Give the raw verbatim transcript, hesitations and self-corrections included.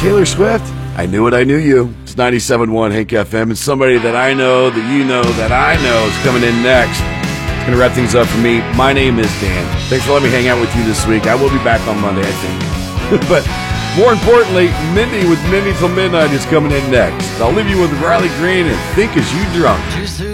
Taylor Swift. I knew it, I knew you. It's ninety-seven point one Hank F M, and somebody that I know, that you know, that I know is coming in next. It's going to wrap things up for me. My name is Dan. Thanks for letting me hang out with you this week. I will be back on Monday, I think. But more importantly, Mindy with Mindy Till Midnight is coming in next. I'll leave you with Riley Green and Think As You Drunk.